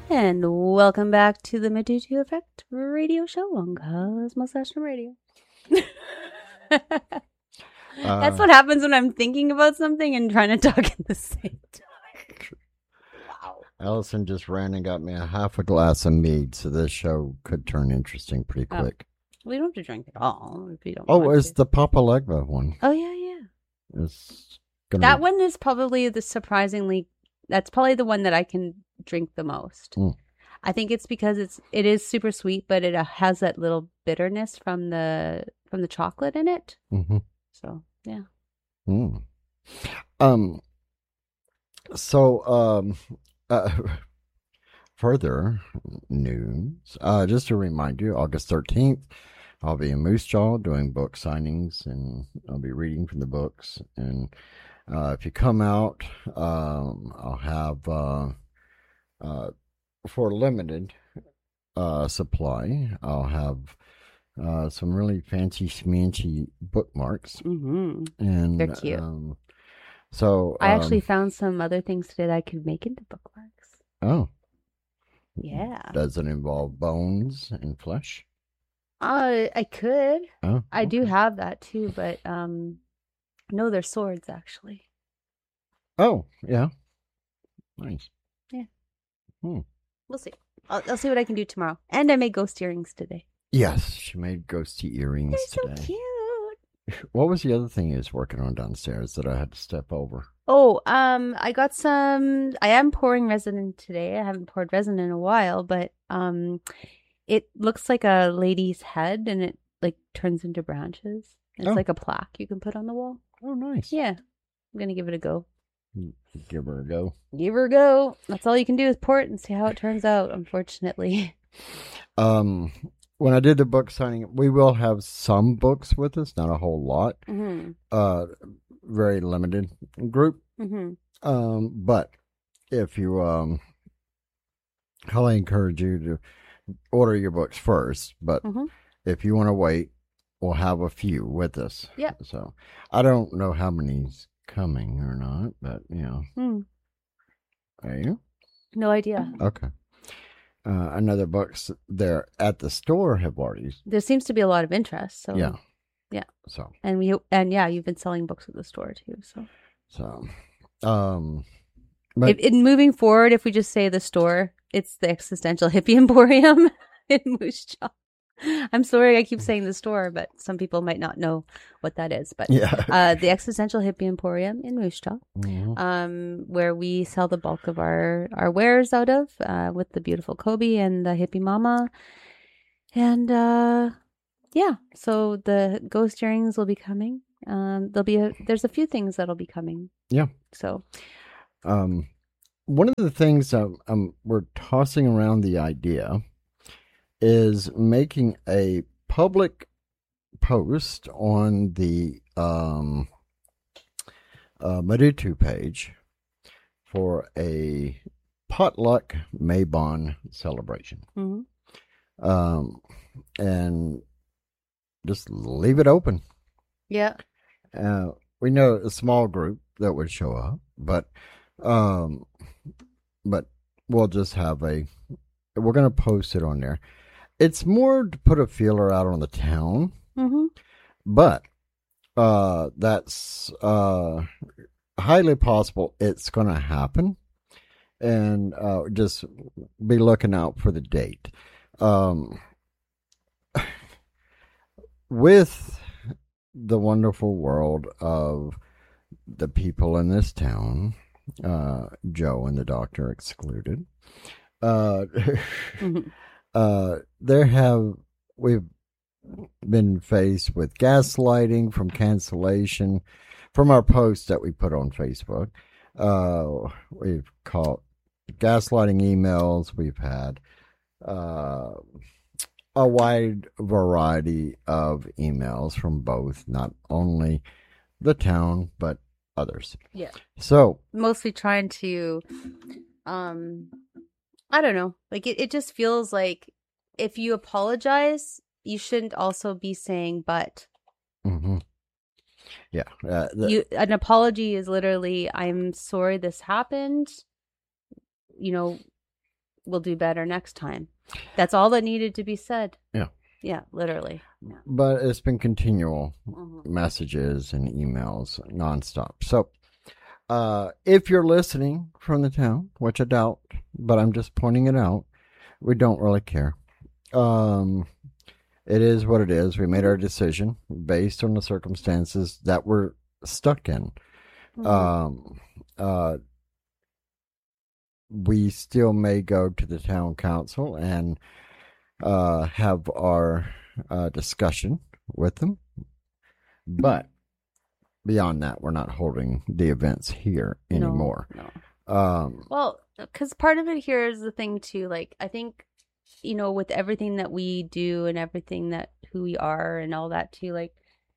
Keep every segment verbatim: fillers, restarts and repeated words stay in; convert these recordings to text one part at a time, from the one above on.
And welcome back to the Matutu Effect radio show on Cosmos Session Radio. That's Uh, what happens when I'm thinking about something and trying to talk at the same time. Wow. Allison just ran and got me a half a glass of mead, so this show could turn interesting pretty Oh. quick. We don't have to drink at all if you don't Oh, want it's to. the Papa Legba one. Oh, yeah, yeah. It's gonna That be, one is probably the surprisingly, that's probably the one that I can drink the most. Mm. I think it's because it's it is super sweet, but it uh, has that little bitterness from the from the chocolate in it. Mm-hmm. So yeah. Mm. Um. So, um, uh, further news. Uh, just to remind you, August thirteenth, I'll be in Moose Jaw doing book signings, and I'll be reading from the books. And uh, if you come out, um, I'll have uh, uh, for limited uh, supply. I'll have uh, some really fancy schmancy bookmarks, Mm-hmm. and They're cute. Um, so I um, actually found some other things today that I could make into bookmarks. oh, Yeah. does it involve bones and flesh? Uh, I could. Oh, I do okay. have that too, but um, no, they're swords actually. Oh, yeah, nice. Yeah. Hmm. We'll see. I'll, I'll see what I can do tomorrow. And I made ghost earrings today. Yes, she made ghosty earrings They're today. so cute. What was the other thing you was working on downstairs that I had to step over? Oh, um, I got some. I am pouring resin today. I haven't poured resin in a while, but um, it looks like a lady's head, and it like turns into branches. It's Oh. like a plaque you can put on the wall. Oh, nice. Yeah, I'm gonna give it a go. Give her a go. Give her a go. That's all you can do is pour it and see how it turns out. Unfortunately. Um, when I did the book signing, we will have some books with us, not a whole lot. Mm-hmm. Uh, very limited group. Mm-hmm. Um, but if you, um, highly encourage you to order your books first. But Mm-hmm. if you want to wait, we'll have a few with us. Yeah. So I don't know how many's coming or not, but you know, Hmm. are you? No idea. Okay. Uh, another books there at the store have already. There seems to be a lot of interest. So Yeah. Yeah. So, and we and yeah, you've been selling books at the store too. So so, um, but if, in moving forward, if we just say the store, it's the Existential Hippie Emporium in Moose Jaw. I'm sorry, I keep saying the store, but some people might not know what that is. But yeah. uh, the Existential Hippie Emporium in Moose Jaw, Mhm. um, where we sell the bulk of our our wares out of, uh, with the beautiful Kobe and the Hippie Mama, and uh, yeah. So the ghost earrings will be coming. Um, there'll be a there's a few things that'll be coming. Yeah. So Um, one of the things um, um we're tossing around the idea is making a public post on the um uh, Marutu page for a potluck Maybon celebration. mhm. Um, and just leave it open. yeah. Uh, we know a small group that would show up, but um, but we'll just have a. We're going to post it on there. It's more to put a feeler out on the town, Mm-hmm. but uh, that's uh, highly possible it's going to happen, and uh, just be looking out for the date. Um, with the wonderful world of the people in this town, uh, Joe and the doctor excluded, uh, Mm-hmm. uh, there have we've been faced with gaslighting from cancellation from our posts that we put on Facebook. Uh, we've caught gaslighting emails. We've had uh, a wide variety of emails from both, not only the town, but others. Yeah. So, Mostly trying to, um, I don't know. Like it, it just feels like if you apologize, you shouldn't also be saying but. mhm. yeah, uh, the- You an apology is literally, I'm sorry this happened. You know, we'll do better next time. That's all that needed to be said. Yeah. Yeah, literally. Yeah. But it's been continual Mm-hmm. messages and emails nonstop. So, uh, if you're listening from the town, which I doubt, but I'm just pointing it out, we don't really care. Um, it is what it is. We made our decision based on the circumstances that we're stuck in. Mm-hmm. Um, uh, we still may go to the town council and uh, have our uh, discussion with them. But beyond that, we're not holding the events here anymore. No, no. Um, well, because part of it here is the thing too. Like, I think, you know, with everything that we do and everything that who we are and all that too, like,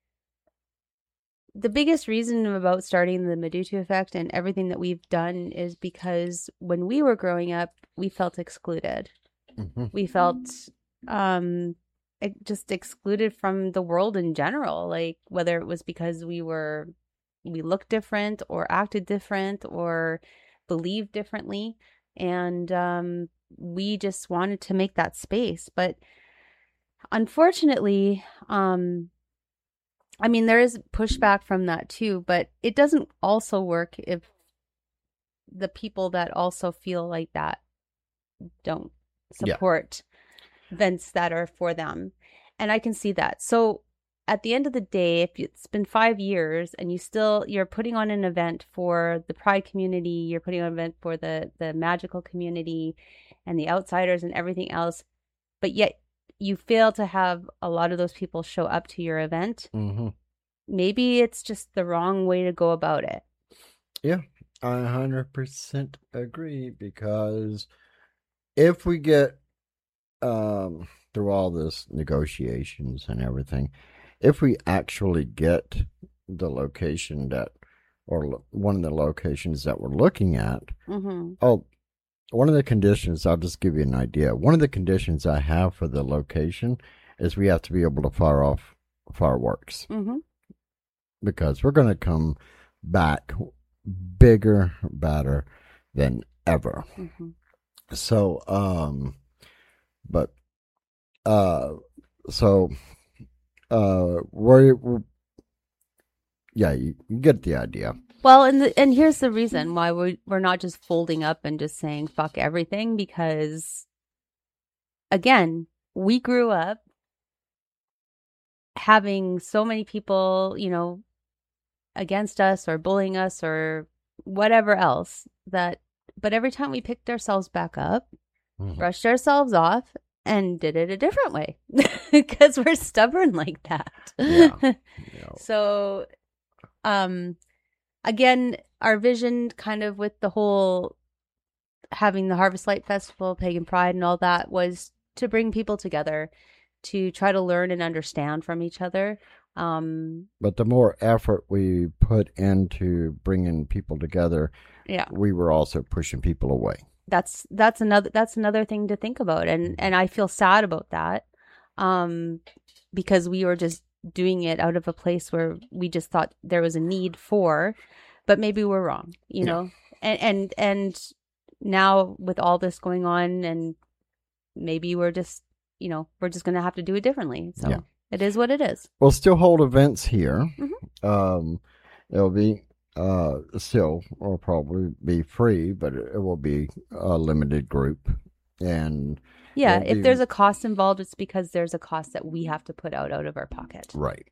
the biggest reason about starting the Medutu Effect and everything that we've done is because when we were growing up, we felt excluded. Mm-hmm. We felt um, just excluded from the world in general, like whether it was because we were, we looked different or acted different or believed differently. And um, we just wanted to make that space. But unfortunately, um, I mean, there is pushback from that too, but it doesn't also work if the people that also feel like that don't support yeah. events that are for them. And I can see that. So at the end of the day, if it's been five years and you still, you're putting on an event for the Pride community, you're putting on an event for the, the magical community and the outsiders and everything else, but yet you fail to have a lot of those people show up to your event. Mm-hmm. Maybe it's just the wrong way to go about it. Yeah, I one hundred percent agree, because if we get um, through all this negotiations and everything, if we actually get the location that, or one of the locations that we're looking at, mm-hmm. oh, one of the conditions, I'll just give you an idea. One of the conditions I have for the location is we have to be able to fire off fireworks. Mm-hmm. Because we're going to come back bigger, better than ever. Mm-hmm. So, um, but, uh, so, uh, we're, we're yeah, you, you get the idea. Well, and the, and here's the reason why we we're not just folding up and just saying fuck everything, because again, we grew up having so many people, you know, against us or bullying us or whatever else, that but every time we picked ourselves back up, mm-hmm. brushed ourselves off and did it a different way, because we're stubborn like that. Yeah. Yeah. So um again, our vision kind of with the whole having the Harvest Light Festival, Pagan Pride and all that was to bring people together, to try to learn and understand from each other. Um, but the more effort we put into bringing people together, yeah, we were also pushing people away. That's that's another that's another thing to think about, and and I feel sad about that, um, because we were just doing it out of a place where we just thought there was a need for, but maybe we're wrong, you yeah. know, and and and now with all this going on, and maybe we're just, you know, we're just gonna have to do it differently. So. Yeah. It is what it is. We'll still hold events here. Mm-hmm. Um, it'll be uh, still, will probably be free, but it will be a limited group. And yeah, if be... there's a cost involved, it's because there's a cost that we have to put out out of our pocket. Right.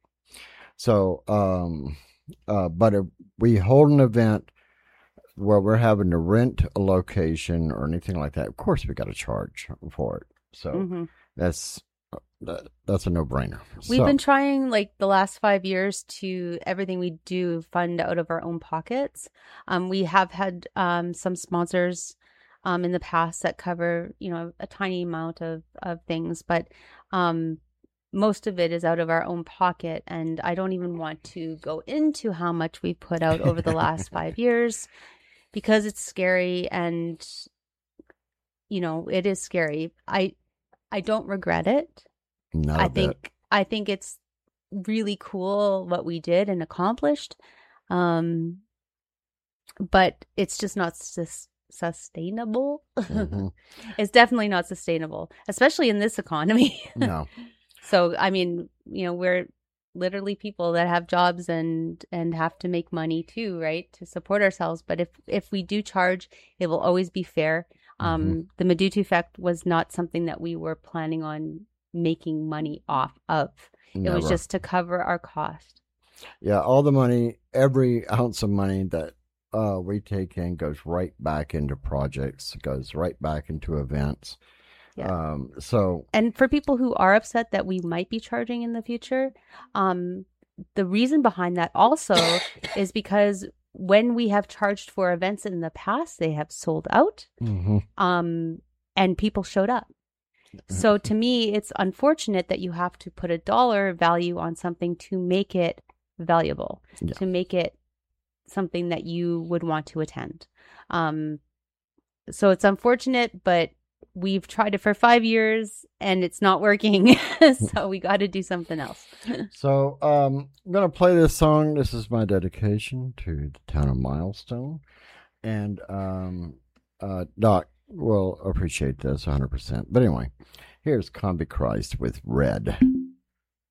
So, um, uh, but if we hold an event where we're having to rent a location or anything like that, of course we got to charge for it. So mm-hmm. that's. That, that's a no-brainer. We've so. been trying, like, the last five years to everything we do fund out of our own pockets. Um, we have had um, some sponsors um, in the past that cover, you know, a tiny amount of, of things, but um, most of it is out of our own pocket. And I don't even want to go into how much we put out over the last five years because it's scary, and, you know, it is scary. I I don't regret it. Not I a think bit. I think it's really cool what we did and accomplished, um, but it's just not sus- sustainable. Mm-hmm. It's definitely not sustainable, especially in this economy. No. So, I mean, you know, we're literally people that have jobs and and have to make money too, right, to support ourselves. But if if we do charge, it will always be fair. Mm-hmm. Um, the Medutu effect was not something that we were planning on making money off of. It was Never. just to cover our cost. Yeah, all the money, every ounce of money that uh, we take in goes right back into projects, goes right back into events. Yeah. Um, so, And for people who are upset that we might be charging in the future, um, the reason behind that also is because when we have charged for events in the past, they have sold out, mm-hmm. um, and people showed up. So to me, it's unfortunate that you have to put a dollar value on something to make it valuable, Yeah. to make it something that you would want to attend. Um, so it's unfortunate, but we've tried it for five years and it's not working. So we got to do something else. So um, I'm going to play this song. This is my dedication to the town of Milestone. And um, uh, Doc will appreciate this one hundred percent. But anyway, here's Combi Christ with Red.